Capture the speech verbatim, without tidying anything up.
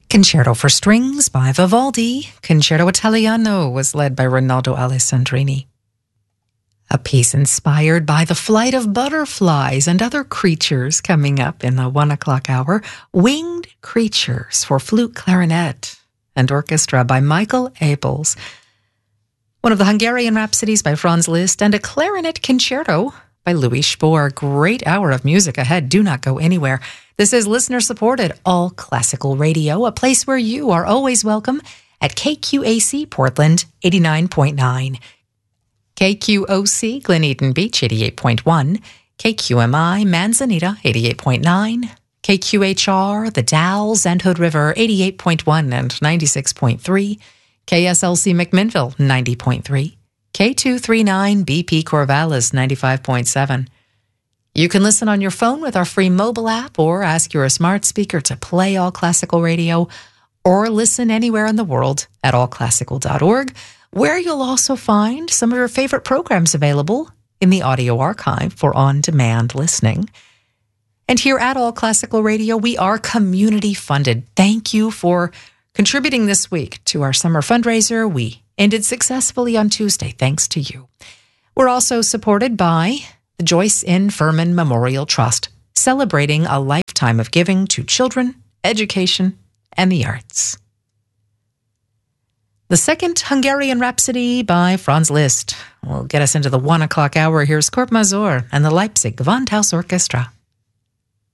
Concerto for Strings by Vivaldi. Concerto Italiano was led by Rinaldo Alessandrini. A piece inspired by the flight of butterflies and other creatures coming up in the one o'clock hour. Winged Creatures for flute, clarinet, and orchestra by Michael Abels. One of the Hungarian Rhapsodies by Franz Liszt, and a clarinet concerto by Louis Spohr. Great hour of music ahead. Do not go anywhere. This is listener-supported All Classical Radio, a place where you are always welcome at K Q A C Portland eighty-nine point nine, K Q O C Glen Eden Beach eighty-eight point one, K Q M I Manzanita eighty-eight point nine, K Q H R The Dalles and Hood River eighty-eight point one and ninety-six point three, K S L C McMinnville ninety point three, K two thirty-nine B P Corvallis ninety-five point seven. You can listen on your phone with our free mobile app, or ask your smart speaker to play All Classical Radio, or listen anywhere in the world at all classical dot org, where you'll also find some of your favorite programs available in the audio archive for on-demand listening. And here at All Classical Radio, we are community funded. Thank you for contributing this week to our summer fundraiser. We ended successfully on Tuesday, thanks to you. We're also supported by the Joyce N. Furman Memorial Trust, celebrating a lifetime of giving to children, education, and the arts. The second Hungarian Rhapsody by Franz Liszt will get us into the one o'clock hour. Here's Kurt Mazur and the Leipzig Gewandhaus Orchestra.